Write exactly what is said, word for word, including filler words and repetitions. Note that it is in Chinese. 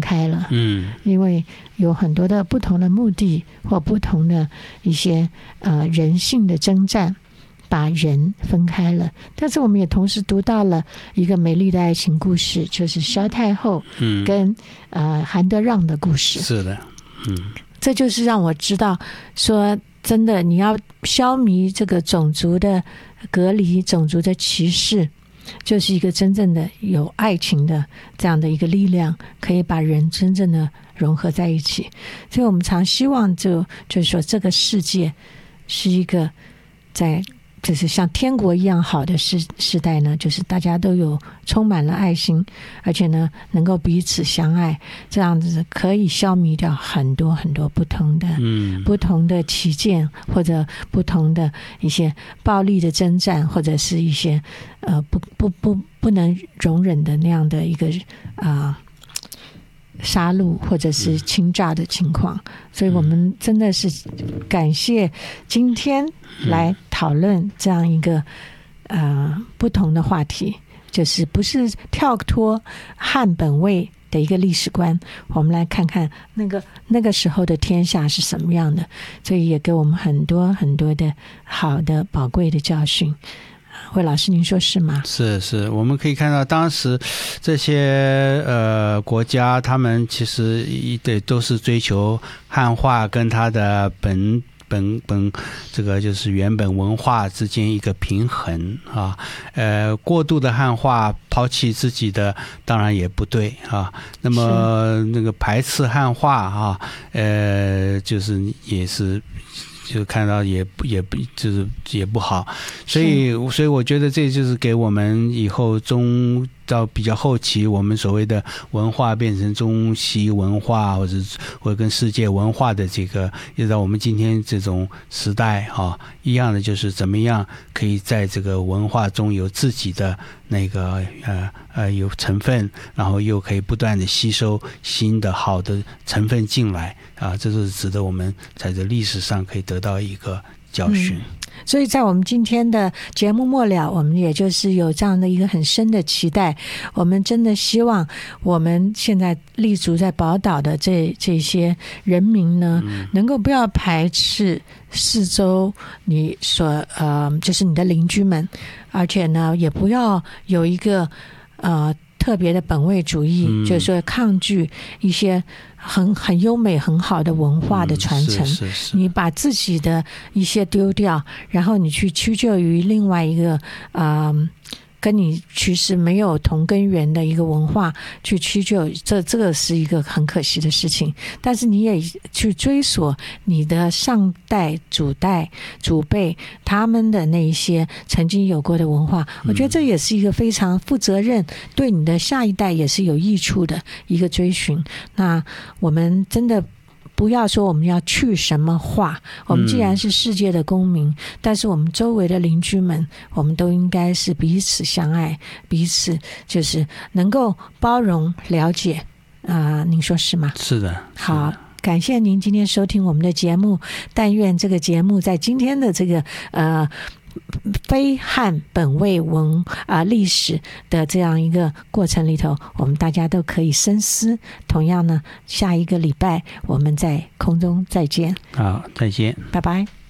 开了， 嗯， 因为有很多的不同的目的或不同的一些呃人性的征战，把人分开了。但是我们也同时读到了一个美丽的爱情故事，就是萧太后跟、嗯、呃韩德让的故事。 是的，嗯， 这就是让我知道说，真的你要消弭这个种族的隔离、种族的歧视，就是一个真正的有爱情的这样的一个力量，可以把人真正的融合在一起。所以我们常希望就就是说这个世界是一个在就是像天国一样好的时时代呢，就是大家都有充满了爱心，而且呢能够彼此相爱，这样子可以消弭掉很多很多不同的、嗯、不同的歧见，或者不同的一些暴力的征战，或者是一些呃不不不不能容忍的那样的一个啊。呃杀戮或者是侵诈的情况，所以我们真的是感谢今天来讨论这样一个呃不同的话题，就是不是跳脱汉本位的一个历史观，我们来看看那个那个时候的天下是什么样的，所以也给我们很多很多的好的宝贵的教训。魏老师您说是吗？ 是是，我们可以看到当时这些呃国家，他们其实对都是追求汉化跟它的本本本这个就是原本文化之间一个平衡啊，呃过度的汉化抛弃自己的当然也不对啊，那么那个排斥汉化啊，呃就是也是就看到也也不就是也不好，所以所以我觉得这就是给我们以后中到比较后期，我们所谓的文化变成中西文化，或者或者跟世界文化的这个，也到我们今天这种时代啊，一样的就是怎么样可以在这个文化中有自己的那个呃呃有成分，然后又可以不断的吸收新的好的成分进来啊，这是值得我们在这历史上可以得到一个教训。嗯， 所以在我们今天的节目末了，我们也就是有这样的一个很深的期待，我们真的希望我们现在立足在宝岛的这这些人民呢，嗯，能够不要排斥四周你所呃就是你的邻居们，而且呢也不要有一个呃特别的本位主义，嗯，就是说抗拒一些很很优美很好的文化的传承，嗯，是是是，你把自己的一些丢掉，然后你去屈就于另外一个呃跟你其实没有同根源的一个文化去屈就，这这个是一个很可惜的事情。但是你也去追索你的上代、祖代、祖辈他们的那一些曾经有过的文化，我觉得这也是一个非常负责任，对你的下一代也是有益处的一个追寻。那我们真的不要说我们要去什么化，我们既然是世界的公民，嗯，但是我们周围的邻居们，我们都应该是彼此相爱，彼此就是能够包容了解啊，呃，您说是吗？ 是的， 好，感谢您今天收听我们的节目，但愿这个节目在今天的这个呃非汉本位文啊，呃、历史的这样一个过程里头，我们大家都可以深思。同样呢，下一个礼拜我们在空中再见。 好，再见， 拜拜。